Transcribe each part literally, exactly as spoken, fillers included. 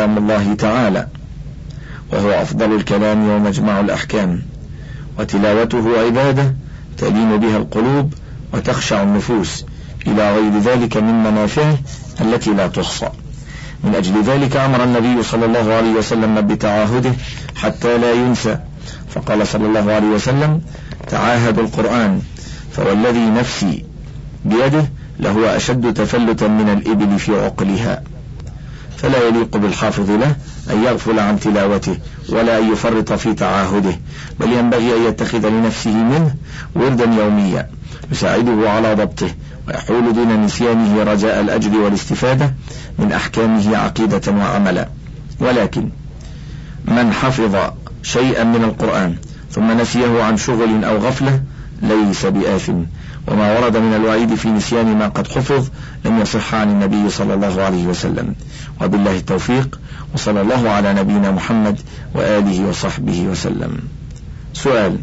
كلام الله تعالى، وهو أفضل الكلام ومجمع الأحكام، وتلاوته عبادة تلين بها القلوب وتخشع النفوس إلى غير ذلك من منافعه التي لا تحصى. من أجل ذلك أمر النبي صلى الله عليه وسلم بتعاهده حتى لا ينسى، فقال صلى الله عليه وسلم: تعاهدوا القرآن، فوالذي نفسي بيده لهو أشد تفلتا من الإبل في عقلها. فلا يليق بالحافظ له أن يغفل عن تلاوته ولا أن يفرط في تعاهده، بل ينبغي أن يتخذ لنفسه منه وردا يوميا يساعده على ضبطه ويحول دون نسيانه رجاء الأجر والاستفادة من أحكامه عقيدة وعملا. ولكن من حفظ شيئا من القرآن ثم نسيه عن شغل أو غفلة ليس بآثم، وما ورد من الوعيد في نسيان ما قد حفظ لم يصح عن النبي صلى الله عليه وسلم. وبالله التوفيق، وصلى الله على نبينا محمد وآله وصحبه وسلم. سؤال: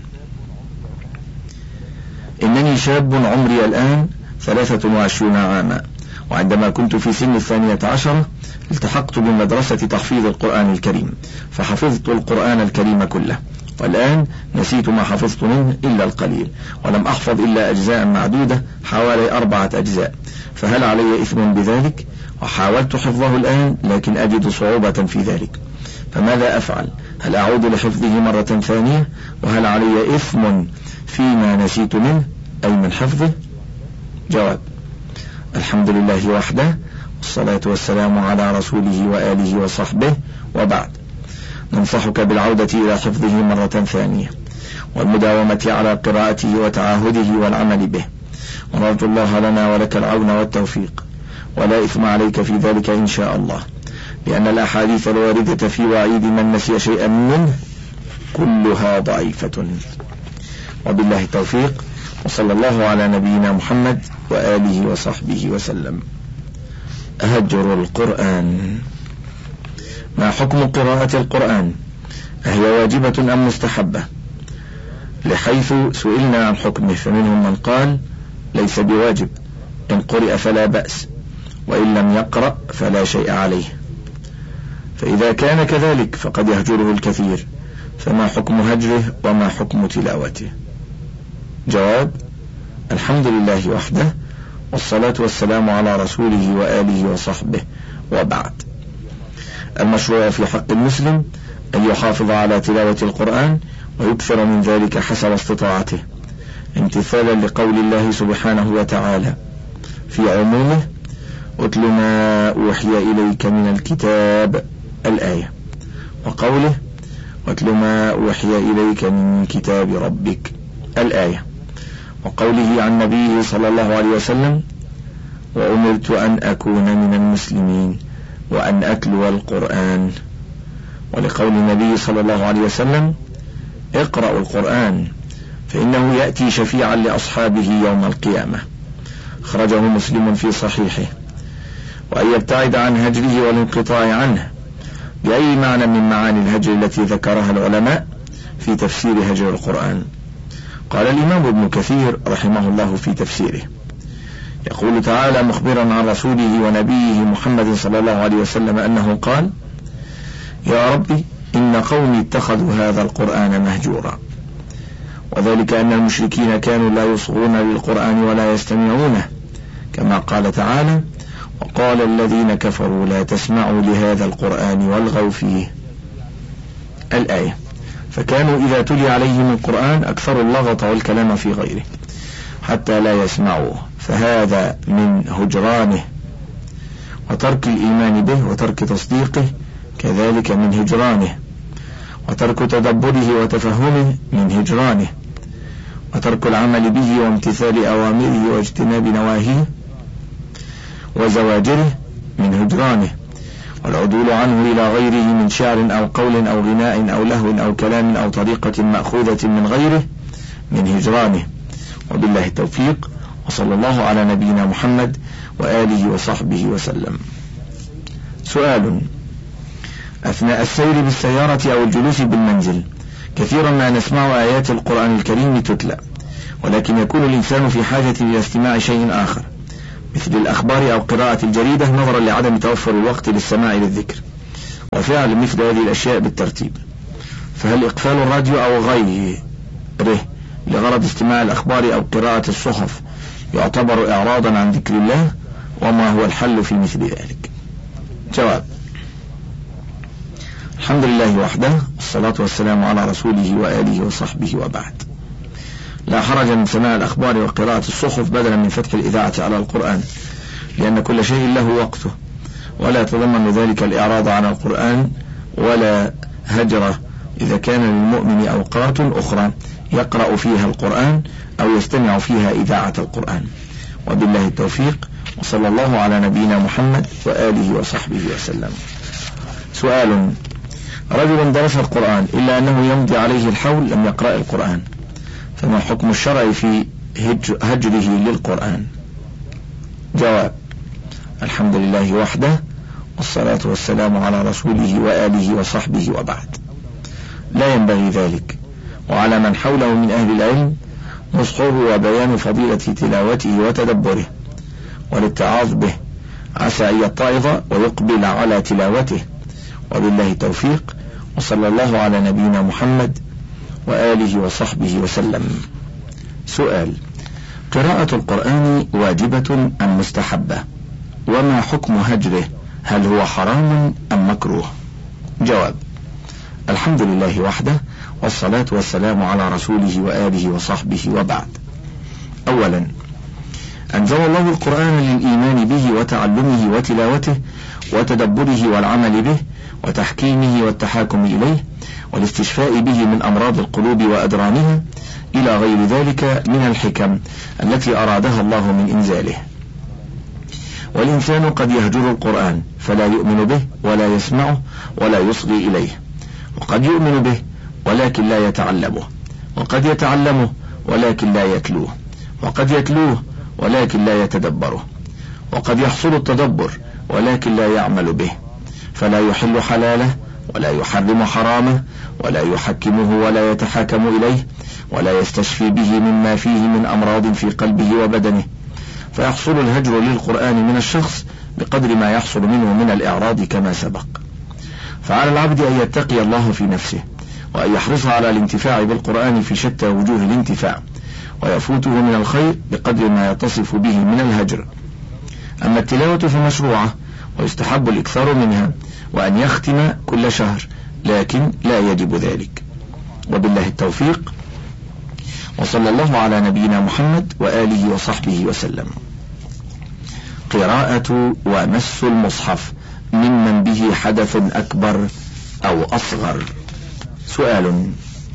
إنني شاب عمري الآن ثلاثة وعشرين عاما، وعندما كنت في سن الثانية عشرة التحقت بمدرسة تحفيظ القرآن الكريم، فحفظت القرآن الكريم كله، والآن نسيت ما حفظت منه إلا القليل، ولم أحفظ إلا أجزاء معدودة حوالي أربعة أجزاء، فهل علي إثم بذلك؟ وحاولت حفظه الآن لكن أجد صعوبة في ذلك، فماذا أفعل؟ هل أعود لحفظه مرة ثانية؟ وهل علي إثم فيما نسيت منه أي من حفظه؟ جواب: الحمد لله وحده، والصلاة والسلام على رسوله وآله وصحبه، وبعد. ننصحك بالعودة إلى حفظه مرة ثانية والمداومة على قراءته وتعاهده والعمل به، ونرجو الله لنا ولك العون والتوفيق، ولا إثم عليك في ذلك إن شاء الله، لأن الأحاديث الواردة في وعيد من نسي شيئا منه كلها ضعيفة. وبالله التوفيق، وصلى الله على نبينا محمد وآله وصحبه وسلم. هجر القرآن. ما حكم قراءة القرآن؟ أهي واجبة أم مستحبة؟ لحيث سئلنا عن حكمه فمنهم من قال ليس بواجب، إن قرئ فلا بأس، وإن لم يقرأ فلا شيء عليه. فإذا كان كذلك فقد يهجره الكثير، فما حكم هجره وما حكم تلاوته؟ جواب: الحمد لله وحده، والصلاة والسلام على رسوله وآله وصحبه، وبعد. المشروع في حق المسلم أن يحافظ على تلاوة القرآن ويكثر من ذلك حسب استطاعته، امتثالا لقول الله سبحانه وتعالى في عمومه: أتل ما أوحي إليك من الكتاب، الآية، وقوله: أتل ما أوحي إليك من كتاب ربك، الآية، وقوله عن نبيه صلى الله عليه وسلم: وأمرت أن أكون من المسلمين وأن أتلو القرآن، ولقول النبي صلى الله عليه وسلم: اقرأوا القرآن فإنه يأتي شفيعا لأصحابه يوم القيامة، خرجه مسلم في صحيحه. وأن يبتعد عن هجره والانقطاع عنه بأي معنى من معاني الهجر التي ذكرها العلماء في تفسير هجر القرآن. قال الإمام ابن كثير رحمه الله في تفسيره، يقول تعالى مخبرا عن رسوله ونبيه محمد صلى الله عليه وسلم أنه قال: يا ربي إن قومي اتخذوا هذا القرآن مهجورا. وذلك أن المشركين كانوا لا يصغون للقرآن ولا يستمعونه، كما قال تعالى: وقال الذين كفروا لا تسمعوا لهذا القرآن والغوا فيه، الآية. فكانوا إذا تلي عليهم القرآن أكثروا اللغط والكلام في غيره حتى لا يسمعوه، فهذا من هجرانه، وترك الإيمان به وترك تصديقه كذلك من هجرانه، وترك تدبره وتفهمه من هجرانه، وترك العمل به وامتثال أوامره واجتناب نواهيه وزواجره من هجرانه، والعدول عنه إلى غيره من شعر أو قول أو غناء أو لهو أو كلام أو طريقة مأخوذة من غيره من هجرانه. وبالله التوفيق، وصلى الله على نبينا محمد وآله وصحبه وسلم. سؤال: أثناء السير بالسيارة أو الجلوس بالمنزل كثيرا ما نسمع آيات القرآن الكريم تتلى، ولكن يكون الإنسان في حاجة إلى استماع شيء آخر مثل الأخبار أو قراءة الجريدة نظرا لعدم توفر الوقت للسماع للذكر، وفعل مثل هذه الأشياء بالترتيب. فهل إقفال الراديو أو غيره لغرض استماع الأخبار أو قراءة الصحف يعتبر إعراضا عن ذكر الله؟ وما هو الحل في مثل ذلك؟ جواب: الحمد لله وحده، والصلاة والسلام على رسوله وآله وصحبه، وبعد. لا حرج من سماع الأخبار وقراءة الصحف بدلا من فتح الإذاعة على القرآن، لأن كل شيء له وقته، ولا يتضمن ذلك الإعراض عن القرآن ولا هجره، إذا كان للمؤمن أوقات أخرى يقرأ فيها القرآن أو يستمع فيها إذاعة القرآن. وبالله التوفيق، وصلى الله على نبينا محمد وآله وصحبه وسلم. سؤال: رجل درس القرآن إلا أنه يمضي عليه الحول لم يقرأ القرآن، فما حكم الشرع في هجره للقرآن؟ جواب: الحمد لله وحده، والصلاة والسلام على رسوله وآله وصحبه، وبعد. لا ينبغي ذلك، وعلى من حوله من أهل العلم نصحه وبيان فضيلة تلاوته وتدبره والاتعاظ به، عسى أن يتعظ ويقبل على تلاوته. وبالله التوفيق، وصلى الله على نبينا محمد وآله وصحبه وسلم. سؤال: قراءة القرآن واجبة أم مستحبة؟ وما حكم هجره؟ هل هو حرام أم مكروه؟ جواب: الحمد لله وحده، والصلاة والسلام على رسوله وآله وصحبه، وبعد. أولا، أنزل الله القرآن للإيمان به وتعلمه وتلاوته وتدبره والعمل به وتحكيمه والتحاكم إليه والاستشفاء به من أمراض القلوب وأدرانها إلى غير ذلك من الحكم التي أرادها الله من إنزاله. والإنسان قد يهجر القرآن فلا يؤمن به ولا يسمعه ولا يصغي إليه، وقد يؤمن به ولكن لا يتعلمه، وقد يتعلمه ولكن لا يتلوه، وقد يتلوه ولكن لا يتدبره، وقد يحصل التدبر ولكن لا يعمل به، فلا يحل حلاله ولا يحرم حرامه ولا يحكمه ولا يتحاكم إليه ولا يستشفي به مما فيه من أمراض في قلبه وبدنه، فيحصل الهجر للقرآن من الشخص بقدر ما يحصل منه من الإعراض كما سبق. فعلى العبد أن يتقي الله في نفسه، وأن يحرص على الانتفاع بالقرآن في شتى وجوه الانتفاع، ويفوته من الخير بقدر ما يتصف به من الهجر. أما التلاوة فمشروعة ويستحب الإكثار منها، وأن يختم كل شهر، لكن لا يجب ذلك. وبالله التوفيق، وصلى الله على نبينا محمد وآله وصحبه وسلم. قراءة ومس المصحف ممن به حدث أكبر أو أصغر. سؤال: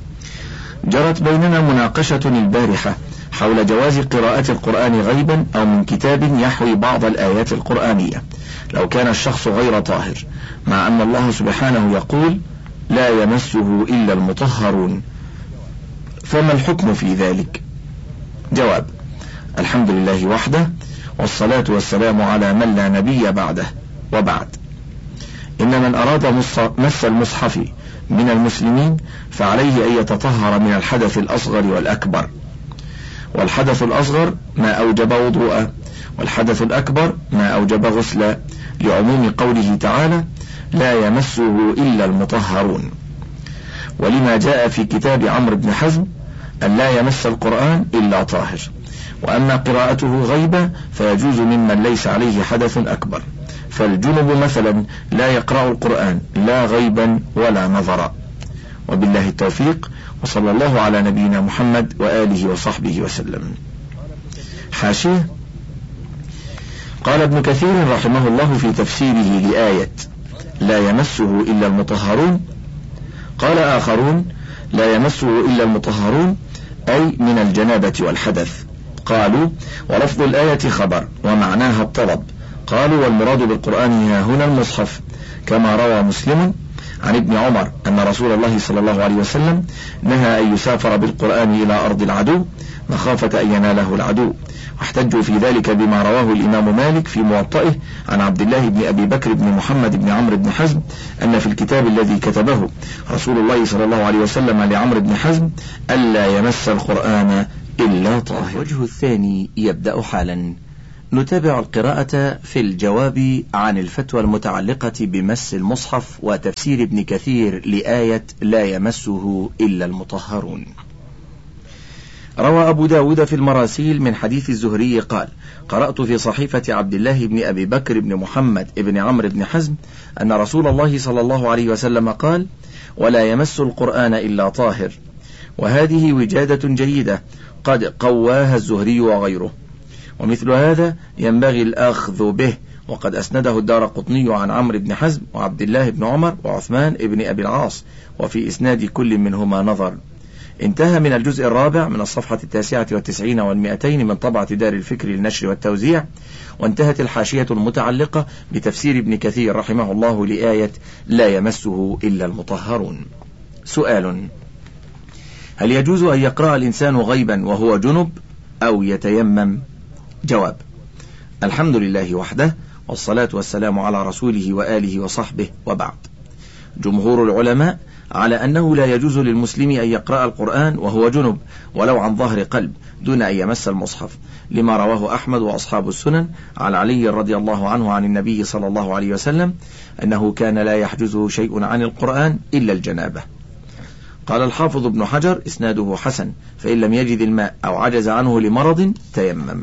جرت بيننا مناقشة البارحة حول جواز قراءة القرآن غيبا أو من كتاب يحوي بعض الآيات القرآنية لو كان الشخص غير طاهر، مع أن الله سبحانه يقول: لا يمسه إلا المطهرون، فما الحكم في ذلك؟ جواب: الحمد لله وحده، والصلاة والسلام على من لا نبي بعده، وبعد. إن من أراد مس المصحف من المسلمين فعليه أن يتطهر من الحدث الأصغر والأكبر، والحدث الأصغر ما أوجب وضوءا، والحدث الأكبر ما أوجب غسلا، لعموم قوله تعالى: لا يمسه إلا المطهرون. ولما جاء في كتاب عمرو بن حزم أن لا يمس القرآن إلا طاهر. وأما قراءته غيبة فيجوز ممن ليس عليه حدث أكبر، فالجنب مثلا لا يقرأ القرآن لا غيبا ولا نظرا. وبالله التوفيق، وصلى الله على نبينا محمد وآله وصحبه وسلم. حاشية: قال ابن كثير رحمه الله في تفسيره لآية لا يمسه إلا المطهرون، قال آخرون: لا يمسه إلا المطهرون أي من الجنابة والحدث. قالوا: ولفظ الآية خبر ومعناها الطلب. قالوا: والمراد بالقرآن ها هنا المصحف، كما روى مسلم عن ابن عمر أن رسول الله صلى الله عليه وسلم نهى أن يسافر بالقرآن إلى أرض العدو مخافة أن يناله العدو. واحتجوا في ذلك بما رواه الإمام مالك في موطئه عن عبد الله بن أبي بكر بن محمد بن عمرو بن حزم أن في الكتاب الذي كتبه رسول الله صلى الله عليه وسلم لعمرو بن حزم ألا يمس القرآن إلا طاهر. الوجه الثاني يبدأ حالا. نتابع القراءة في الجواب عن الفتوى المتعلقة بمس المصحف وتفسير ابن كثير لآية لا يمسه إلا المطهرون. روى أبو داود في المراسيل من حديث الزهري قال: قرأت في صحيفة عبد الله بن أبي بكر بن محمد بن عمرو بن حزم أن رسول الله صلى الله عليه وسلم قال: ولا يمس القرآن إلا طاهر. وهذه وجادة جيدة قد قواها الزهري وغيره، ومثل هذا ينبغي الأخذ به، وقد أسنده الدارقطني عن عمرو بن حزم وعبد الله بن عمر وعثمان بن أبي العاص، وفي إسناد كل منهما نظر. انتهى من الجزء الرابع من الصفحة التاسعة والتسعين والمئتين من طبعة دار الفكر للنشر والتوزيع، وانتهت الحاشية المتعلقة بتفسير ابن كثير رحمه الله لآية لا يمسه إلا المطهرون. سؤال: هل يجوز أن يقرأ الإنسان غيبا وهو جنب أو يتيمم؟ جواب: الحمد لله وحده، والصلاة والسلام على رسوله وآله وصحبه، وبعد. جمهور العلماء على أنه لا يجوز للمسلم أن يقرأ القرآن وهو جنب ولو عن ظهر قلب دون أن يمس المصحف، لما رواه أحمد وأصحاب السنن عن علي رضي الله عنه عن النبي صلى الله عليه وسلم أنه كان لا يحجزه شيء عن القرآن إلا الجنابة. قال الحافظ ابن حجر: إسناده حسن، فإن لم يجد الماء أو عجز عنه لمرض تيمم.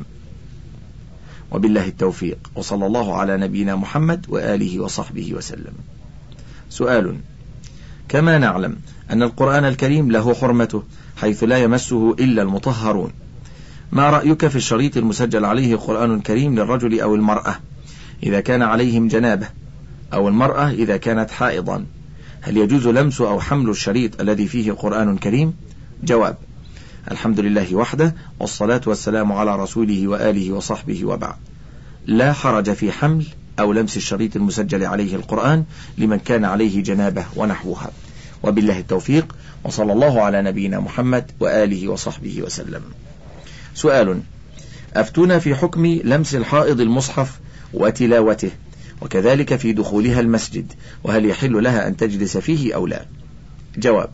وبالله التوفيق، وصلى الله على نبينا محمد وآله وصحبه وسلم. سؤال: كما نعلم أن القرآن الكريم له حرمته حيث لا يمسه إلا المطهرون، ما رأيك في الشريط المسجل عليه قرآن كريم للرجل أو المرأة إذا كان عليهم جنابة، أو المرأة إذا كانت حائضا؟ هل يجوز لمس أو حمل الشريط الذي فيه قرآن كريم؟ جواب: الحمد لله وحده، والصلاة والسلام على رسوله وآله وصحبه، وبعد. لا حرج في حمل أو لمس الشريط المسجل عليه القرآن لمن كان عليه جنابة ونحوها. وبالله التوفيق، وصلى الله على نبينا محمد وآله وصحبه وسلم. سؤال: أفتونا في حكم لمس الحائض المصحف وتلاوته، وكذلك في دخولها المسجد، وهل يحل لها أن تجلس فيه أو لا؟ جواب: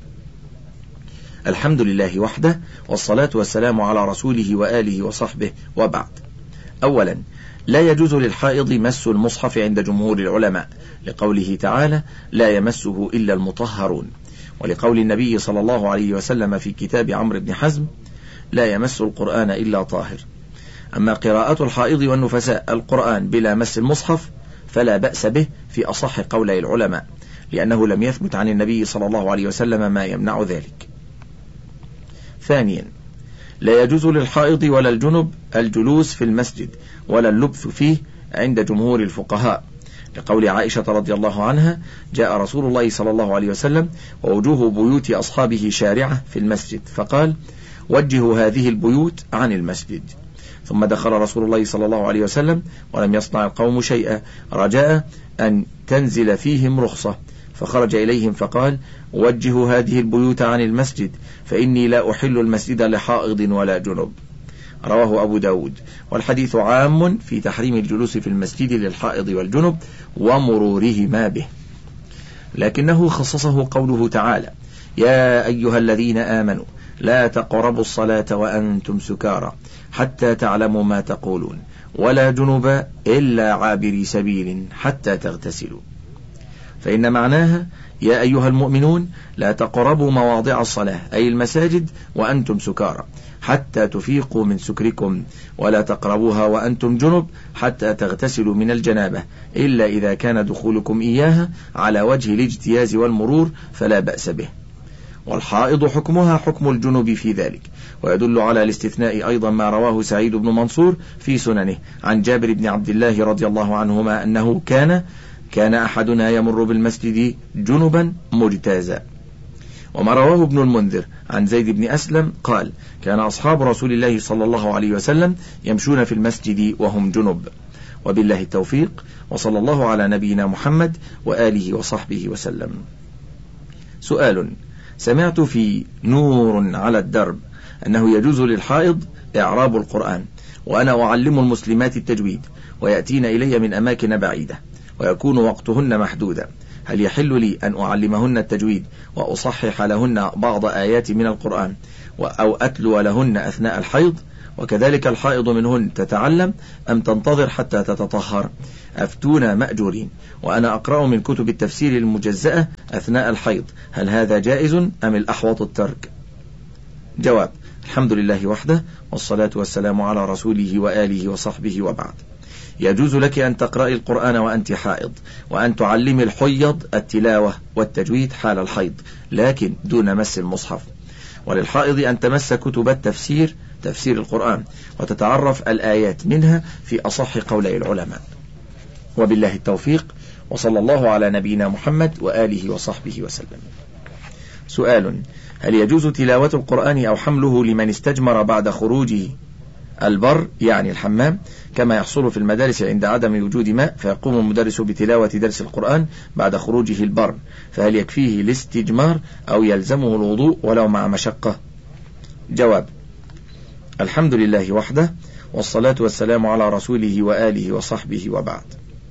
الحمد لله وحده، والصلاة والسلام على رسوله وآله وصحبه، وبعد. أولا، لا يجوز للحائض مس المصحف عند جمهور العلماء، لقوله تعالى: لا يمسه إلا المطهرون، ولقول النبي صلى الله عليه وسلم في كتاب عمرو بن حزم: لا يمس القرآن إلا طاهر. أما قراءة الحائض والنفساء القرآن بلا مس المصحف فلا بأس به في أصح قولي العلماء، لأنه لم يثبت عن النبي صلى الله عليه وسلم ما يمنع ذلك. ثانيا، لا يجوز للحائض ولا الجنب الجلوس في المسجد ولا اللبث فيه عند جمهور الفقهاء، لقول عائشة رضي الله عنها: جاء رسول الله صلى الله عليه وسلم ووجوه بيوت أصحابه شارعة في المسجد، فقال: وجهوا هذه البيوت عن المسجد. ثم دخل رسول الله صلى الله عليه وسلم ولم يصنع القوم شيئا رجاء أن تنزل فيهم رخصة، فخرج إليهم فقال: وجهوا هذه البيوت عن المسجد، فإني لا أحل المسجد لحائض ولا جنب. رواه أبو داود. والحديث عام في تحريم الجلوس في المسجد للحائض والجنب ومرورهما به، لكنه خصصه قوله تعالى: يا أيها الذين آمنوا لا تقربوا الصلاة وأنتم سكارى حتى تعلموا ما تقولون ولا جنبا إلا عابري سبيل حتى تغتسلوا. فإن معناها: يا أيها المؤمنون لا تقربوا مواضع الصلاة أي المساجد وأنتم سكارى حتى تفيقوا من سكركم، ولا تقربوها وأنتم جنب حتى تغتسلوا من الجنابة، إلا إذا كان دخولكم إياها على وجه الاجتياز والمرور فلا بأس به. والحائض حكمها حكم الجنب في ذلك، ويدل على الاستثناء أيضا ما رواه سعيد بن منصور في سننه عن جابر بن عبد الله رضي الله عنهما أنه كان كان أحدنا يمر بالمسجد جنبا مجتازا. وما رواه ابن المنذر عن زيد بن أسلم قال: كان أصحاب رسول الله صلى الله عليه وسلم يمشون في المسجد وهم جنب. وبالله التوفيق، وصلى الله على نبينا محمد وآله وصحبه وسلم. سؤال: سمعت في نور على الدرب أنه يجوز للحائض إعراب القرآن، وأنا أعلم المسلمات التجويد ويأتين إلي من أماكن بعيدة ويكون وقتهن محدودا، هل يحل لي أن أعلمهن التجويد وأصحح لهن بعض آيات من القرآن أو أتلو لهن أثناء الحيض؟ وكذلك الحائض منهن تتعلم أم تنتظر حتى تتطهر؟ أفتونا مأجورين. وأنا أقرأ من كتب التفسير المجزأة أثناء الحيض، هل هذا جائز أم الأحوط الترك؟ جواب: الحمد لله وحده، والصلاة والسلام على رسوله وآله وصحبه وبعد. يجوز لك أن تقرأي القرآن وأنت حائض، وأن تعلمي الحيض التلاوة والتجويد حال الحيض، لكن دون مس المصحف. وللحائض أن تمس كتب التفسير، تفسير القرآن، وتتعرف الآيات منها في أصح قولي العلماء. وبالله التوفيق، وصلى الله على نبينا محمد وآله وصحبه وسلم. سؤال: هل يجوز تلاوة القرآن أو حمله لمن استجمر بعد خروجه البر يعني الحمام، كما يحصل في المدارس عند عدم وجود ماء، فيقوم المدرس بتلاوة درس القرآن بعد خروجه البر، فهل يكفيه الاستجمار أو يلزمه الوضوء ولو مع مشقة؟ جواب: الحمد لله وحده، والصلاة والسلام على رسوله وآله وصحبه وبعد.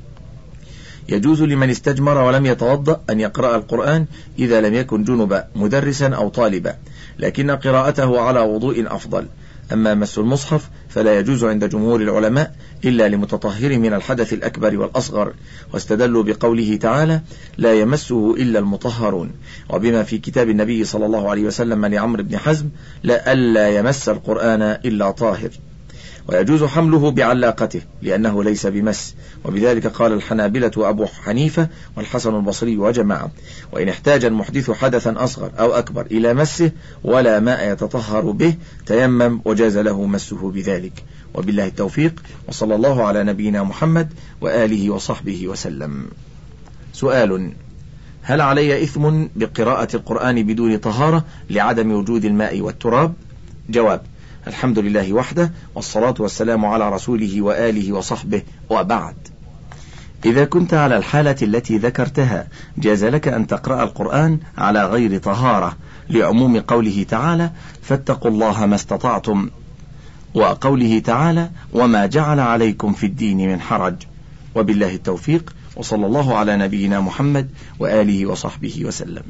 يجوز لمن استجمر ولم يتوضأ أن يقرأ القرآن إذا لم يكن جنبا مدرسا أو طالبا، لكن قراءته على وضوء أفضل. أما مس المصحف فلا يجوز عند جمهور العلماء إلا لمتطهر من الحدث الأكبر والأصغر، واستدلوا بقوله تعالى: لا يمسه إلا المطهرون، وبما في كتاب النبي صلى الله عليه وسلم لعمرو بن حزم: لا ألا يمس القرآن إلا طاهر. ويجوز حمله بعلاقته لأنه ليس بمس، وبذلك قال الحنابلة وأبو حنيفة والحسن البصري وجماعة. وإن احتاج المحدث حدثا أصغر أو أكبر إلى مسه ولا ماء يتطهر به تيمم وجاز له مسه بذلك. وبالله التوفيق، وصلى الله على نبينا محمد وآله وصحبه وسلم. سؤال: هل علي إثم بقراءة القرآن بدون طهارة لعدم وجود الماء والتراب؟ جواب: الحمد لله وحده، والصلاة والسلام على رسوله وآله وصحبه وبعد. إذا كنت على الحالة التي ذكرتها جاز لك أن تقرأ القرآن على غير طهارة، لعموم قوله تعالى: فاتقوا الله ما استطعتم، وقوله تعالى: وما جعل عليكم في الدين من حرج. وبالله التوفيق، وصلى الله على نبينا محمد وآله وصحبه وسلم.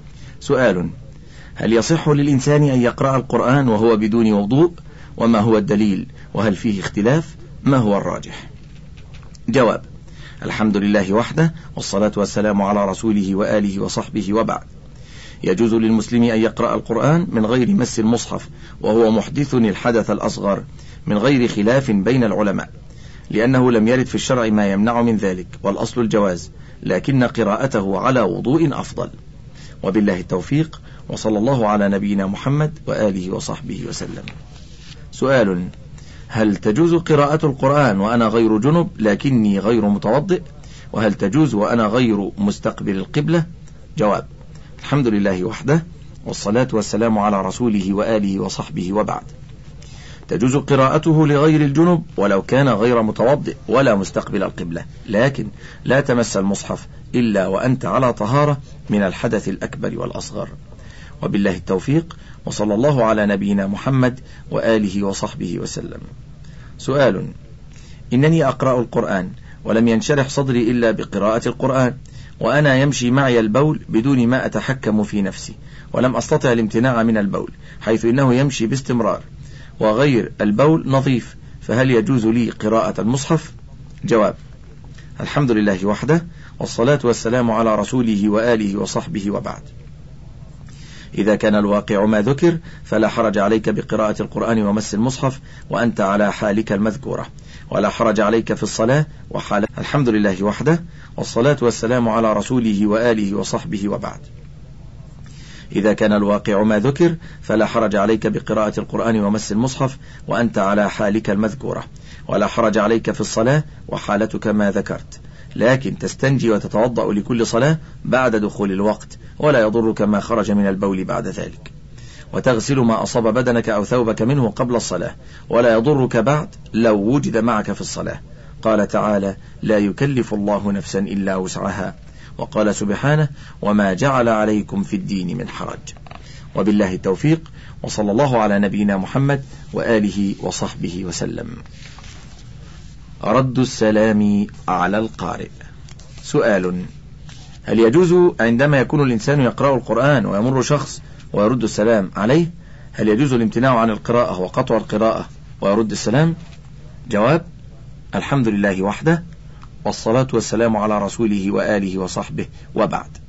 سؤال: هل يصح للإنسان أن يقرأ القرآن وهو بدون وضوء؟ وما هو الدليل؟ وهل فيه اختلاف؟ ما هو الراجح؟ جواب: الحمد لله وحده، والصلاة والسلام على رسوله وآله وصحبه وبعد. يجوز للمسلم أن يقرأ القرآن من غير مس المصحف وهو محدث الحدث الأصغر، من غير خلاف بين العلماء، لأنه لم يرد في الشرع ما يمنع من ذلك، والأصل الجواز، لكن قراءته على وضوء أفضل. وبالله التوفيق، وصلى الله على نبينا محمد وآله وصحبه وسلم. سؤال: هل تجوز قراءة القرآن وأنا غير جنب لكني غير متوضئ؟ وهل تجوز وأنا غير مستقبل القبلة؟ جواب: الحمد لله وحده، والصلاة والسلام على رسوله وآله وصحبه وبعد. تجوز قراءته لغير الجنب ولو كان غير متوضئ ولا مستقبل القبلة، لكن لا تمس المصحف إلا وأنت على طهارة من الحدث الأكبر والأصغر. وبالله التوفيق، وصلى الله على نبينا محمد وآله وصحبه وسلم. سؤال: إنني أقرأ القرآن ولم ينشرح صدري إلا بقراءة القرآن، وأنا يمشي معي البول بدون ما أتحكم في نفسي، ولم أستطع الامتناع من البول، حيث إنه يمشي باستمرار، وغير البول نظيف، فهل يجوز لي قراءة المصحف؟ جواب: الحمد لله وحده، والصلاة والسلام على رسوله وآله وصحبه وبعد. إذا كان الواقع ما ذكر فلا حرج عليك بقراءة القرآن ومس المصحف وأنت على حالك المذكورة، ولا حرج عليك في الصلاة وحالة. الحمد لله وحده، والصلاة والسلام على رسوله وآله وصحبه وبعد. إذا كان الواقع ما ذكر فلا حرج عليك بقراءة القرآن ومس المصحف وأنت على حالك المذكورة، ولا حرج عليك في الصلاة وحالتك ما ذكرت، لكن تستنجي وتتوضأ لكل صلاة بعد دخول الوقت، ولا يضرك ما خرج من البول بعد ذلك، وتغسل ما أصاب بدنك أو ثوبك منه قبل الصلاة، ولا يضرك بعد لو وجد معك في الصلاة. قال تعالى: لا يكلف الله نفسا إلا وسعها، وقال سبحانه: وما جعل عليكم في الدين من حرج. وبالله التوفيق، وصلى الله على نبينا محمد وآله وصحبه وسلم. رد السلام على القارئ. سؤال: هل يجوز عندما يكون الإنسان يقرأ القرآن ويمر شخص ويرد السلام عليه، هل يجوز الامتناع عن القراءة وقطع القراءة ويرد السلام. جواب: الحمد لله وحده، والصلاة والسلام على رسوله وآله وصحبه، وبعد.